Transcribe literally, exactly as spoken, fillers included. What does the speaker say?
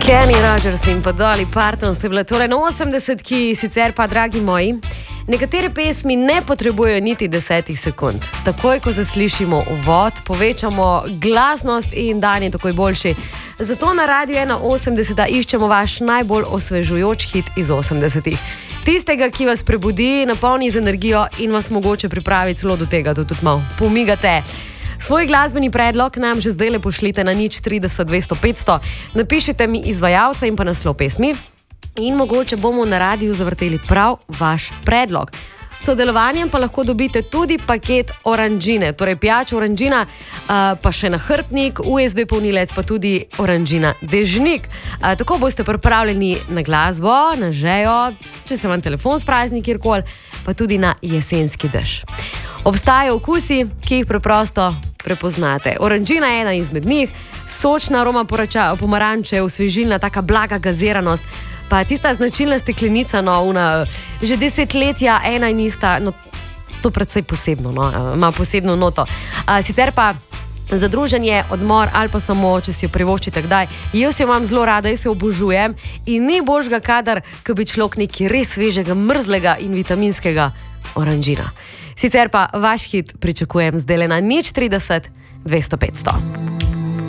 Kenny Rogers in pa Dolly Parton ste bile tole na osemdesetki, sicer pa, dragi moji, nekatere pesmi ne potrebujejo niti desetih sekund. Takoj, ko zaslišimo uvod, povečamo glasnost in dan je takoj boljši. Zato na Radiu ena osemdeseta iščemo vaš najbolj osvežujoč hit iz osemdesetih. Tistega, ki vas prebudi, napolni z energijo in vas mogoče pripravi celo do tega, da tudi malo pomigate. Svoj glasbeni predlog nam že zdaj le pošljite na nič trideset dvesto petsto, napišite mi izvajalca in pa naslov pesmi in mogoče bomo na radiju zavrteli prav vaš predlog. S sodelovanjem pa lahko dobite tudi paket oranžine, torej pijač oranžina, pa še nahrbtnik, U S B polnilec, pa tudi oranžina dežnik. Tako boste pripravljeni na glasbo, na žejo, če se vam telefon sprazni kjerkoli, pa tudi na jesenski dež. Obstajajo okusi, ki jih preprosto prepoznate. Oranžina je ena izmed njih, sočna aroma pomaranče, osvežilna, taka blaga gaziranost, pa tista značilna steklenica, no, una, že desetletja ena in ista, no, to predvsej posebno, no, ima posebno noto. A, sicer pa za druženje, odmor ali pa samo, če si jo privoščite kdaj, jaz jo imam zelo rada, jaz jo obožujem in ni božga kadar, ko bi človek nekaj res svežega, mrzlega in vitaminskega oranžina. Sicer pa vaš hit pričakujem zdaj le na nič trideset dvesto petsto.